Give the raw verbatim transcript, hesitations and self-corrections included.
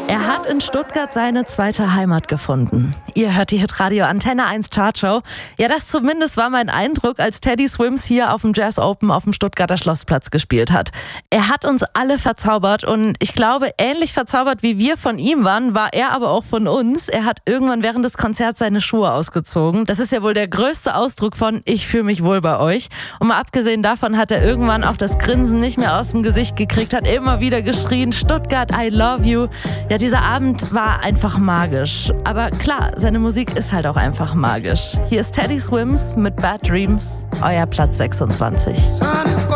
Er hat in Stuttgart seine zweite Heimat gefunden. Ihr hört die Hitradio Antenne eins Chartshow. Ja, das zumindest war mein Eindruck, als Teddy Swims hier auf dem Jazz Open auf dem Stuttgarter Schlossplatz gespielt hat. Er hat uns alle verzaubert und ich glaube, ähnlich verzaubert wie wir von ihm waren, war er aber auch von uns. Er hat irgendwann während des Konzerts seine Schuhe ausgezogen. Das ist ja wohl der größte Ausdruck von "Ich fühle mich wohl bei euch". Und mal abgesehen davon hat er irgendwann auch das Grinsen nicht mehr aus dem Gesicht gekriegt, hat immer wieder geschrien: "Stuttgart, I love you". Ja, dieser Abend war einfach magisch. Aber klar, seine Musik ist halt auch einfach magisch. Hier ist Teddy Swims mit Bad Dreams, euer Platz sechsundzwanzig.